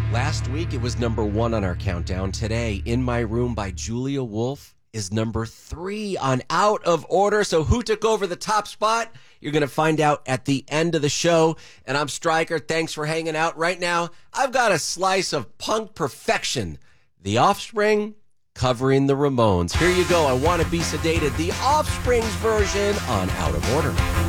Last week, it was number 1 on our countdown. Today, In My Room by Julia Wolf is number 3 on Out of Order. So who took over the top spot? You're going to find out at the end of the show. And I'm Stryker. Thanks for hanging out. Right now, I've got a slice of punk perfection. The Offspring covering the Ramones. Here you go. I Want to Be Sedated, the Offspring's version on Out of Order.